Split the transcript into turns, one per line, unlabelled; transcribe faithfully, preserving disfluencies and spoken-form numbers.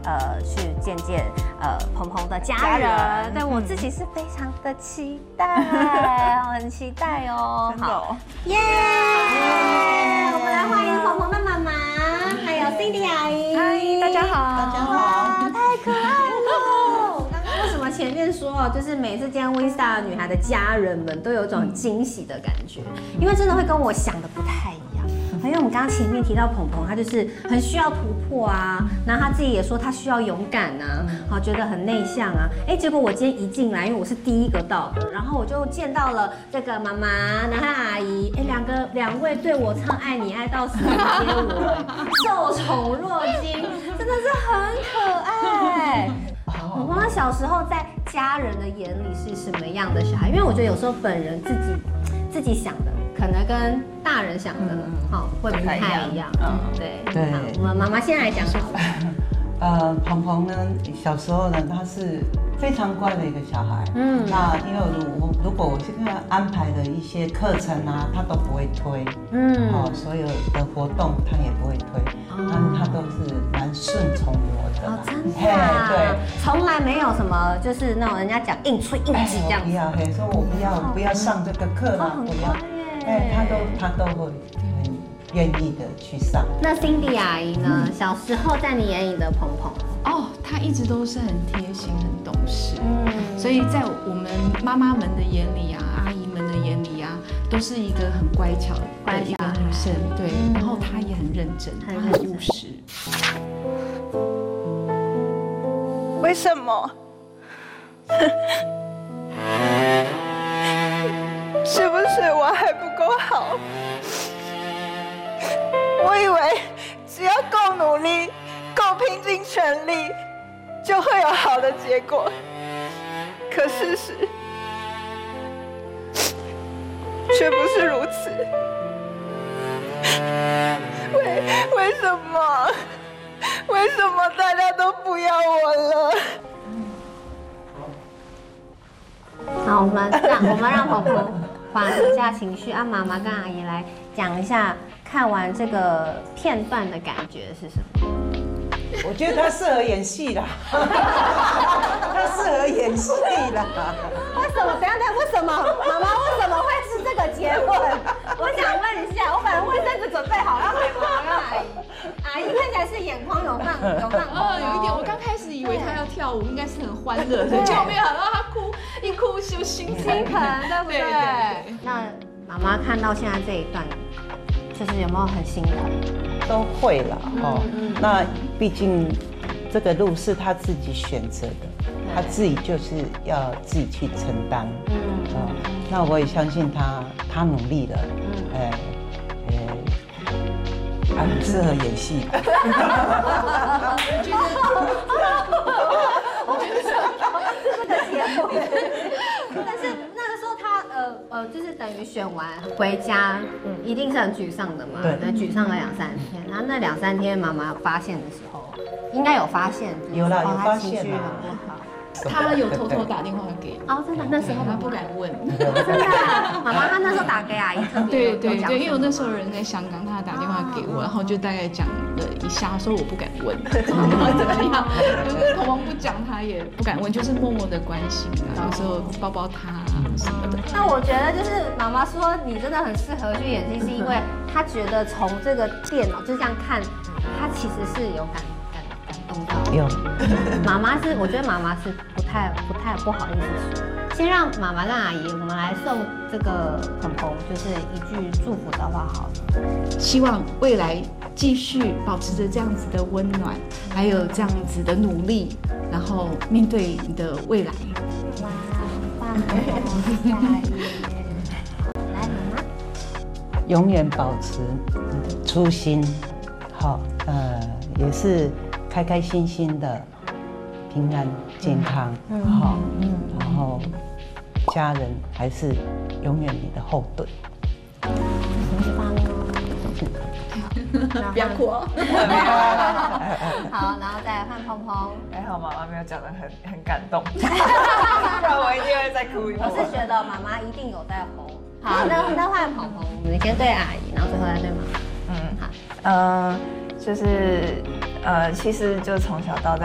呃去见见呃鹏鹏的家人。家人对、嗯、我自己是非常的期待，很期待哦。
真的哦，
耶！ Yeah! 我们来欢迎鹏鹏的妈妈，还有 Cindy 阿姨。
嗨，大家好，
大家好，
太可爱了。刚刚为什么前面说哦，就是每次见 WinStar 女孩的家人们都有一种惊喜的感觉，因为真的会跟我想的不太一样。因为我们刚刚前面提到鹏鹏，他就是很需要突破啊，然后他自己也说他需要勇敢啊，好觉得很内向啊，哎，结果我今天一进来，因为我是第一个到的，然后我就见到了这个妈妈，然后阿姨，哎，两个两位对我唱爱你爱到死的接我，受宠若惊，真的是很可爱。鹏鹏小时候在家人的眼里是什么样的小孩？因为我觉得有时候本人自己自己想的。可能跟大人想的，好、嗯、会不太一样。嗯，对对。我们妈妈先来讲好了。
呃，鹏鹏呢，小时候呢，他是非常乖的一个小孩。嗯。那因为我如果我是跟他安排的一些课程啊，他都不会推。嗯。哦，所有的活动他也不会推，但是他都是蛮顺从我的。
哦，真的、啊。对。从来没有什么就是那种人家讲硬催硬挤这样。
不要，嘿，说我不要，我不要上这个课啦，不要。哎，他都他都会很愿意的去上。
那 Cindy 阿姨呢？嗯、小时候在你眼里的鹏鹏，
哦，他一直都是很贴心、很懂事。嗯，所以在我们妈妈们的眼里啊，阿姨们的眼里啊，都是一个很乖巧的一个女生。对，嗯、然后她也很认真，她很务实。
为什么？是不是我还不够好？我以为只要够努力、够拼尽全力，就会有好的结果。可事实却不是如此。为为什么？为什么大家都不要我了？
好，我们让我们让鹏鹏缓和一下情绪，啊，妈妈跟阿姨来讲一下看完这个片段的感觉是什么？
我觉得他适合演戏啦，他适合演戏啦。
为什么？等一下，等一下，为什么？妈妈为什么会是这个结论？我想问一下，我本来卫生纸准备好要给妈妈跟阿姨，阿姨看起来是眼眶有泛有泛红。
哦，有一点，我刚开始以为她要跳舞，应该是很欢乐的，结果没有想到她哭，一哭就心
心疼，对不对？对对。那妈妈看到现在这一段，就是有没有很心疼？
都会啦，哦，嗯嗯、那毕竟这个路是他自己选择的，他自己就是要自己去承担，嗯，哦，那我也相信他，他努力了，嗯，哎，哎，啊，很适合演戏。
我觉得，我觉得是这个节目，但是那个时候他呃呃，就是等于选完回家，嗯，一定是很沮丧的嘛，对，那沮丧了两三天，然后那两三天妈妈发现的时候，应该有发现，
有啦，有发现啦。
他有偷偷打电话给
哦，真的，那时候
他不敢问，
真的，妈妈她那时候打给阿姨，特别
对对对，因为我那时候人在香港，他打电话给我，然后就大概讲了一下，说我不敢问，怎么样？就是鹏鹏不讲，他也不敢问，就是默默的关心啊，有时候抱抱他什么的。
那我觉得就是妈妈说你真的很适合去演戏，是因为她觉得从这个电脑就这样看，她其实是有感。
有，
妈妈是，我觉得妈妈是不太不太不好意思说。先让妈妈跟阿姨，我们来送这个鹏鹏，就是一句祝福的话好了。
希望未来继续保持着这样子的温暖，还有这样子的努力，然后面对你的未来。
哇，棒！阿姨，来，妈妈，
永远保持你的初心，好，呃，也是。开开心心的，平安健康，好，嗯，然后家人还是永远你的后盾。
很棒哦！
不要哭哦。
好，然后再来换鹏鹏。
还好妈妈没有讲得很很感动，不然我一定会再哭一会。
我是觉得妈妈一定有在吼。好，那那换鹏鹏，我们先对阿姨，然后最后再对妈妈。
嗯，好，呃，就是呃，其实就从小到大。